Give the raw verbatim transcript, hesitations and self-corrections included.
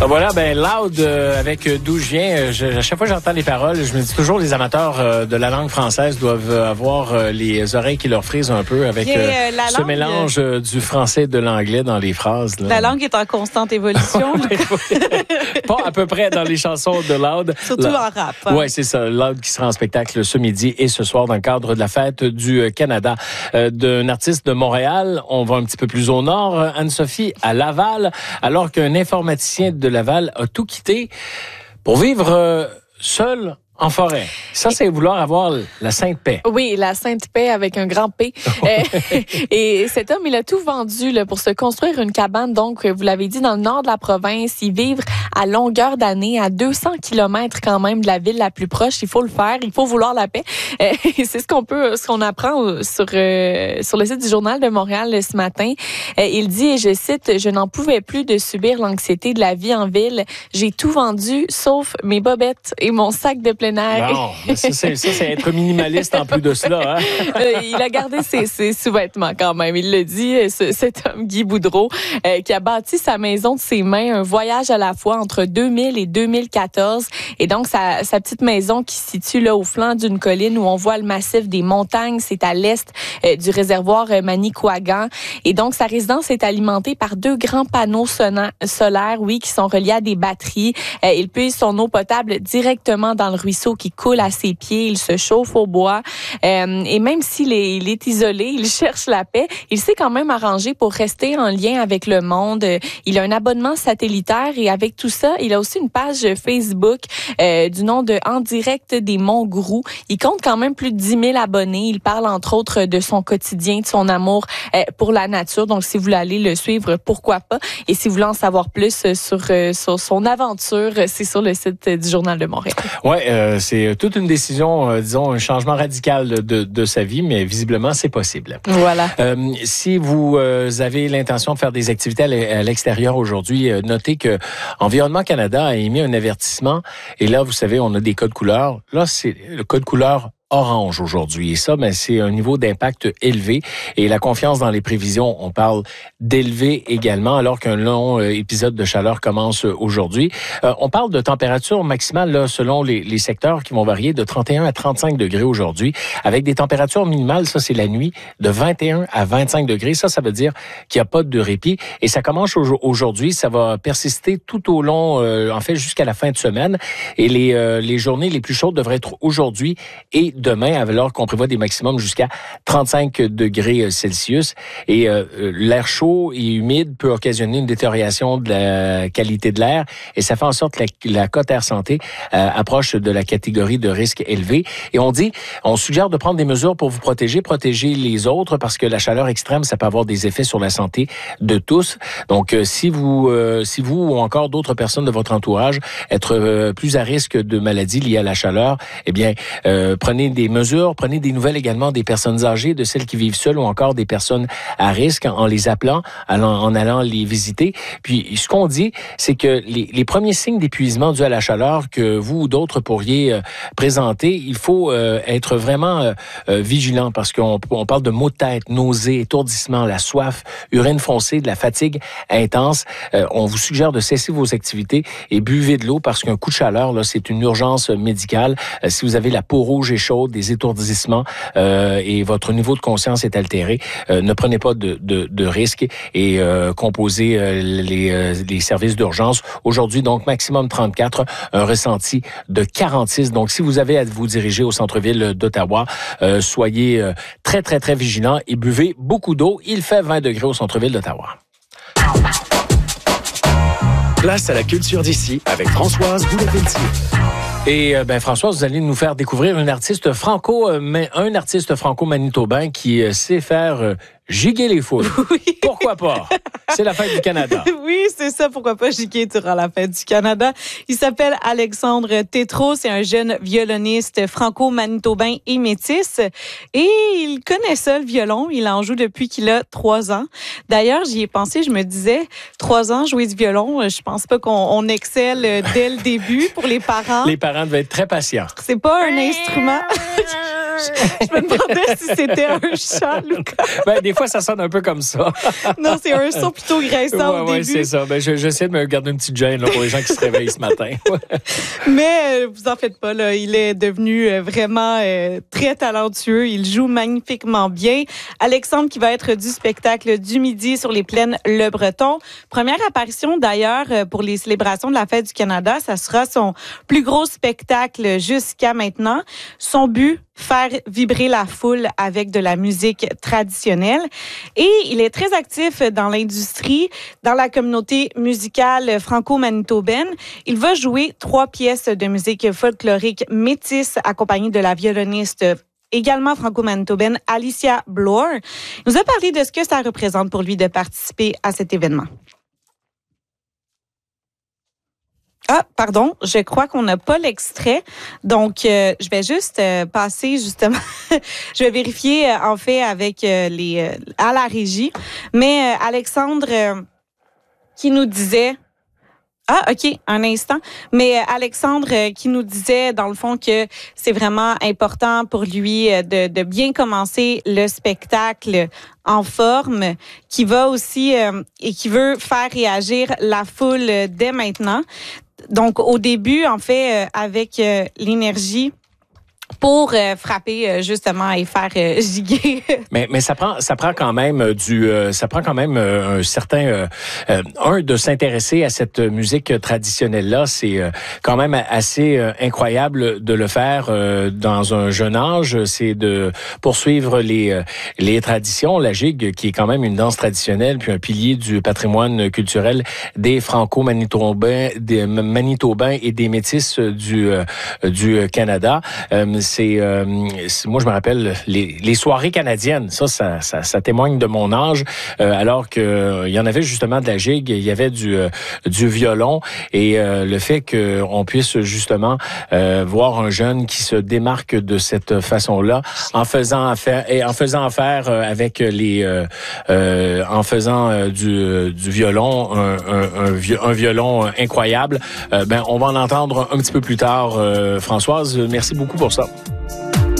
Voilà, ben Loud, euh, avec euh, d'où je viens, je, à chaque fois que j'entends les paroles, je me dis toujours les amateurs euh, de la langue française doivent avoir euh, les oreilles qui leur frisent un peu avec euh, euh, ce langue, mélange euh, du français et de l'anglais dans les phrases. Là. La langue est en constante évolution. Pas à peu près dans les chansons de Loud. Surtout La... en rap. Hein. Oui, c'est ça. Loud qui sera en spectacle ce midi et ce soir dans le cadre de la fête du Canada. Euh, d'un artiste de Montréal, on va un petit peu plus au nord, Anne-Sophie à Laval, alors qu'un informaticien de Laval a tout quitté pour vivre euh, seul en forêt. Ça, c'est vouloir avoir la Sainte Paix. Oui, la Sainte Paix avec un grand P. Et cet homme, il a tout vendu là, pour se construire une cabane. Donc, vous l'avez dit, dans le nord de la province, y vivre à longueur d'année, à deux cents kilomètres quand même de la ville la plus proche. Il faut le faire. Il faut vouloir la paix. Et c'est ce qu'on peut, ce qu'on apprend sur euh, sur le site du Journal de Montréal ce matin. Il dit, et je cite, « Je n'en pouvais plus de subir l'anxiété de la vie en ville. J'ai tout vendu, sauf mes bobettes et mon sac de plein air. » Non, ça c'est, ça, c'est être minimaliste en plus de cela. Hein? euh, il a gardé ses, ses sous-vêtements quand même. Il le dit, ce, cet homme, Guy Boudreau, euh, qui a bâti sa maison de ses mains, un voyage à la fois entre deux mille et deux mille quatorze. Et donc, sa, sa petite maison qui se situe là au flanc d'une colline où on voit le massif des montagnes. C'est à l'est euh, du réservoir euh, Manicouagan. Et donc, sa résidence est alimentée par deux grands panneaux sona- solaires, oui, qui sont reliés à des batteries. Euh, il puise son eau potable directement dans le ruisseau qui coule à ses pieds. Il se chauffe au bois. Euh, et même s'il est, il est isolé, il cherche la paix, il s'est quand même arrangé pour rester en lien avec le monde. Il a un abonnement satellitaire et avec tout ça, il a aussi une page Facebook euh, du nom de En direct des Monts Grou. Il compte quand même plus de dix mille abonnés. Il parle entre autres de son quotidien, de son amour euh, pour la nature. Donc, si vous voulez aller le suivre, pourquoi pas? Et si vous voulez en savoir plus sur, euh, sur son aventure, c'est sur le site du Journal de Montréal. Ouais, euh, c'est toute une décision, euh, disons, un changement radical de, de sa vie, mais visiblement, c'est possible. Voilà. Euh, si vous euh, avez l'intention de faire des activités à l'extérieur aujourd'hui, euh, notez que Environnement Canada a émis un avertissement. Et là, vous savez, on a des codes couleurs. Là, c'est le code couleur orange aujourd'hui. Et ça, ben, c'est un niveau d'impact élevé. Et la confiance dans les prévisions, on parle d'élevé également, alors qu'un long euh, épisode de chaleur commence aujourd'hui. Euh, on parle de température maximale, là, selon les, les secteurs qui vont varier de trente et un à trente-cinq degrés aujourd'hui, avec des températures minimales, ça c'est la nuit, de vingt et un à vingt-cinq degrés. Ça, ça veut dire qu'il n'y a pas de répit. Et ça commence aujourd'hui, ça va persister tout au long, euh, en fait, jusqu'à la fin de semaine. Et les, euh, les journées les plus chaudes devraient être aujourd'hui et demain, alors qu'on prévoit des maximums jusqu'à trente-cinq degrés Celsius. Et euh, l'air chaud et humide peut occasionner une détérioration de la qualité de l'air et ça fait en sorte que la, la cote Air Santé euh, approche de la catégorie de risque élevé. Et on dit, on suggère de prendre des mesures pour vous protéger, protéger les autres parce que la chaleur extrême, ça peut avoir des effets sur la santé de tous. Donc, euh, si vous, euh, si vous ou encore d'autres personnes de votre entourage être euh, plus à risque de maladies liées à la chaleur, eh bien, euh, prenez des mesures, prenez des nouvelles également des personnes âgées, de celles qui vivent seules ou encore des personnes à risque en les appelant, en allant les visiter. Puis, ce qu'on dit, c'est que les, les premiers signes d'épuisement dus à la chaleur que vous ou d'autres pourriez euh, présenter, il faut euh, être vraiment euh, euh, vigilant parce qu'on on parle de maux de tête, nausées, étourdissement, la soif, urine foncée, de la fatigue intense. Euh, on vous suggère de cesser vos activités et buvez de l'eau parce qu'un coup de chaleur, là, c'est une urgence médicale. Euh, si vous avez la peau rouge et chaude, des étourdissements euh, et votre niveau de conscience est altéré, euh, ne prenez pas de, de, de risques et euh, composez euh, les, euh, les services d'urgence. Aujourd'hui, donc, maximum trente-quatre, un ressenti de quarante-six. Donc, si vous avez à vous diriger au centre-ville d'Ottawa, euh, soyez euh, très, très, très vigilants et buvez beaucoup d'eau. Il fait vingt degrés au centre-ville d'Ottawa. Place à la culture d'ici avec Françoise Boulay-Pelletier. Et euh, ben Françoise, vous allez nous faire découvrir une artiste franco, euh, mais un artiste franco-manitobain qui euh, sait faire euh, giguer les foules. Oui. Pourquoi pas? C'est la fête du Canada. Oui, c'est ça. Pourquoi pas giguer durant la fête du Canada? Il s'appelle Alexandre Tétrault. C'est un jeune violoniste franco-manitobain et métis. Et il connaît ça, le violon. Il en joue depuis qu'il a trois ans. D'ailleurs, j'y ai pensé, je me disais, trois ans, jouer du violon, je pense pas qu'on on excelle dès le début pour les parents. Les parents devaient être très patients. C'est pas un instrument. Je me demandais si c'était un chat, Lucas. Ben, des fois, ça sonne un peu comme ça. Non, c'est un son plutôt graissant ouais, au ouais, début. c'est ça. Ben, je, j'essaie de me garder une petite gêne là, pour les gens qui se réveillent ce matin. Mais euh, vous en faites pas, là. Il est devenu euh, vraiment euh, très talentueux. Il joue magnifiquement bien. Alexandre qui va être du spectacle du midi sur les plaines Le Breton. Première apparition d'ailleurs pour les célébrations de la Fête du Canada. Ça sera son plus gros spectacle jusqu'à maintenant. Son but, faire vibrer la foule avec de la musique traditionnelle. Et il est très actif dans l'industrie, dans la communauté musicale franco-manitobaine. Il va jouer trois pièces de musique folklorique métisse accompagnées de la violoniste également franco-manitobaine Alicia Bloor. Il nous a parlé de ce que ça représente pour lui de participer à cet événement. Ah, pardon, je crois qu'on n'a pas l'extrait. Donc, euh, je vais juste euh, passer, justement, je vais vérifier, euh, en fait, avec euh, les euh, à la régie. Mais euh, Alexandre, euh, qui nous disait... Ah, OK, un instant. Mais euh, Alexandre euh, qui nous disait, dans le fond, que c'est vraiment important pour lui euh, de, de bien commencer le spectacle en forme, qui va aussi euh, et qui veut faire réagir la foule euh, dès maintenant. Donc, au début, en fait, euh, avec euh, l'énergie pour euh, frapper euh, justement et faire euh, giguer. mais mais ça prend ça prend quand même du euh, ça prend quand même euh, un certain euh, euh, un de s'intéresser à cette musique traditionnelle là, c'est euh, quand même assez euh, incroyable de le faire euh, dans un jeune âge, c'est de poursuivre les euh, les traditions, la gigue qui est quand même une danse traditionnelle puis un pilier du patrimoine culturel des Franco-Manitobains, des Manitobains et des Métis du euh, du Canada. Euh, C'est, euh, c'est, moi, je me rappelle les, les soirées canadiennes. Ça, ça, ça, ça témoigne de mon âge. Euh, alors que euh, il y en avait justement de la gigue, il y avait du euh, du violon et euh, le fait qu'on puisse justement euh, voir un jeune qui se démarque de cette façon-là, en faisant affaire et en faisant affaire avec les, euh, euh, en faisant euh, du du violon, un, un, un, un violon incroyable. Euh, ben, on va en entendre un petit peu plus tard. Euh, Françoise, merci beaucoup pour ça.